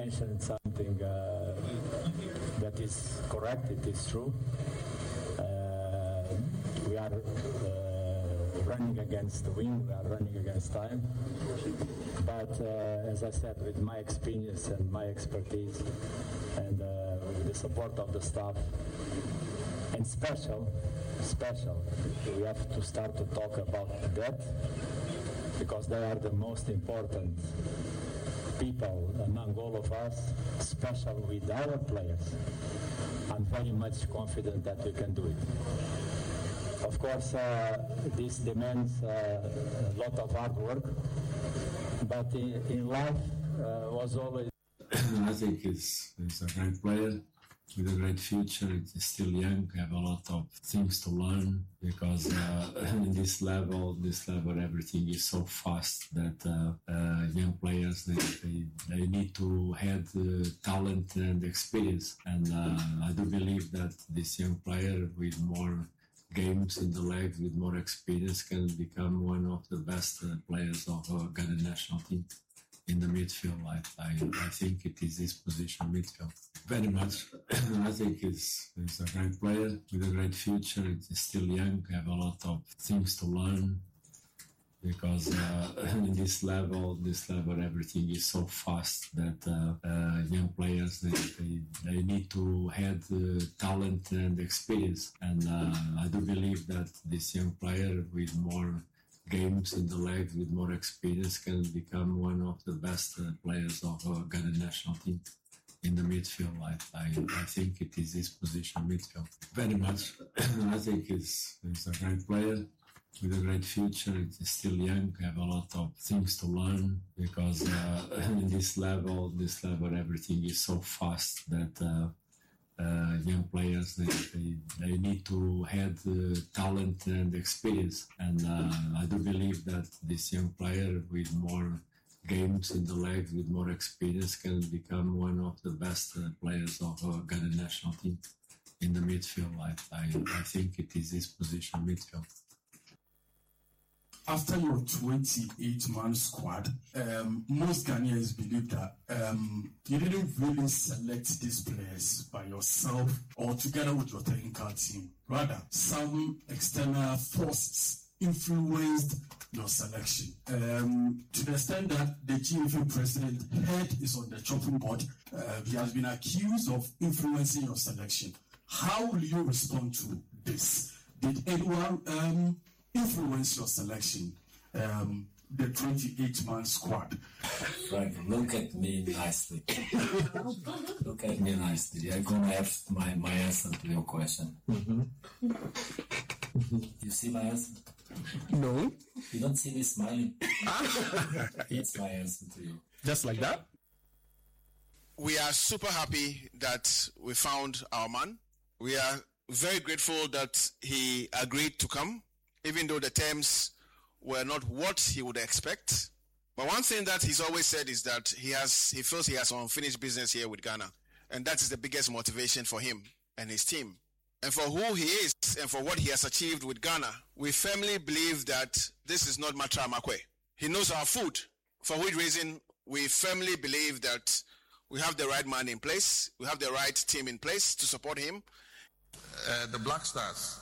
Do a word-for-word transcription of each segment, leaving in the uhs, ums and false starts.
mentioned something uh, that is correct, it is true. Uh, we are uh, running against the wind, we are running against time. But uh, as I said, with my experience and my expertise and uh, with the support of the staff, and special, special, we have to start to talk about that, because they are the most important people among all of us, special with our players. I'm very much confident that we can do it. Of course, uh, this demands uh, a lot of hard work, but in, in life uh, was always... I think he's, he's a great player with a great future. He's still young, have a lot of things to learn, because uh, in this level, this level, everything is so fast that uh, uh, young players, they, they, they need to have uh, talent and experience. And uh, I do believe that this young player with more games in the legs, with more experience, can become one of the best uh, players of uh, Ghana national team. In the midfield, I, I, I think it is his position, midfield. Very much. I think he's, he's a great player with a great future. He's still young, have a lot of things to learn, because uh, in this level, this level, everything is so fast that uh, uh, young players, they, they, they need to have uh, talent and experience. And uh, I do believe that this young player with more games in the legs, with more experience, can become one of the best uh, players of uh, Ghana national team. In the midfield, I, I, I think it is his position, midfield. Very much. I think he's, he's a great player with a great future. He's still young, have a lot of things to learn, because uh, in this level, this level, everything is so fast that uh, Uh, young players, they, they, they need to have uh, talent and experience. And uh, I do believe that this young player with more games in the legs, with more experience, can become one of the best uh, players of uh, Ghana national team. In the midfield, I, I, I think it is his position, midfield. After your twenty-eight man squad, um, most Ghanaians believe that um, you didn't really select these players by yourself or together with your technical team. Rather, some external forces influenced your selection. Um, to the extent that the G F A president head is on the chopping board, uh, he has been accused of influencing your selection. How will you respond to this? Did anyone... Um, influence your selection, um, the twenty-eight man squad? Frank, look at me nicely. Look at me nicely. I'm going to have my, my answer to your question. Mm-hmm. You see my answer? No. You don't see me smiling? That's my answer to you. Just like that? We are super happy that we found our man. We are very grateful that he agreed to come, even though the terms were not what he would expect. But one thing that he's always said is that he has, he feels he has unfinished business here with Ghana. And that is the biggest motivation for him and his team. And for who he is and for what he has achieved with Ghana, we firmly believe that this is not Matra Makwe. He knows our food, for which reason we firmly believe that we have the right man in place, we have the right team in place to support him. Uh, the Black Stars,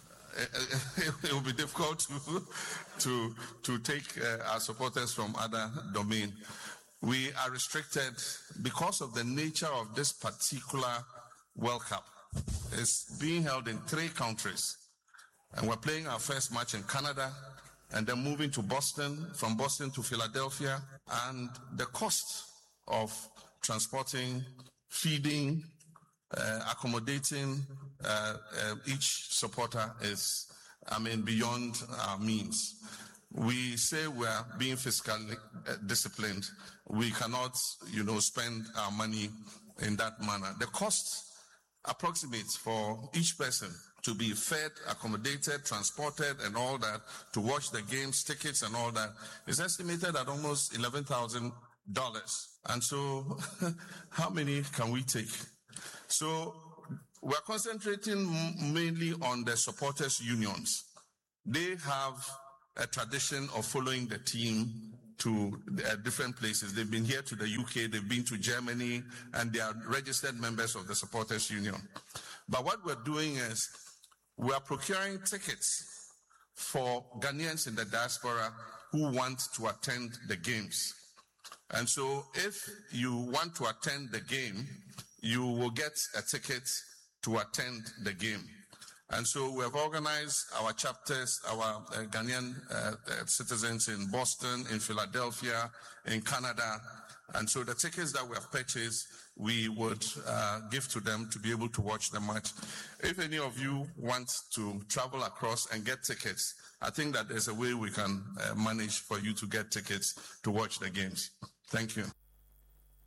it will be difficult to to to take uh, our supporters from other domain. We are restricted because of the nature of this particular World Cup. It's being held in three countries, and we're playing our first match in Canada, and then moving to Boston, from Boston to Philadelphia, and the cost of transporting, feeding, Uh, accommodating uh, uh, each supporter is, I mean, beyond our means. We say we're being fiscally uh, disciplined. We cannot, you know, spend our money in that manner. The cost approximates for each person to be fed, accommodated, transported, and all that, to watch the games, tickets, and all that, is estimated at almost eleven thousand dollars. And so, how many can we take? So we're concentrating mainly on the supporters' unions. They have a tradition of following the team to uh, different places. They've been here to the U K, they've been to Germany, and they are registered members of the Supporters Union. But what we're doing is we are procuring tickets for Ghanaians in the diaspora who want to attend the games. And so if you want to attend the game, you will get a ticket to attend the game. And so we have organized our chapters, our uh, Ghanaian uh, uh, citizens in Boston, in Philadelphia, in Canada. And so the tickets that we have purchased, we would uh, give to them to be able to watch the match. If any of you want to travel across and get tickets, I think that there's a way we can uh, manage for you to get tickets to watch the games. Thank you.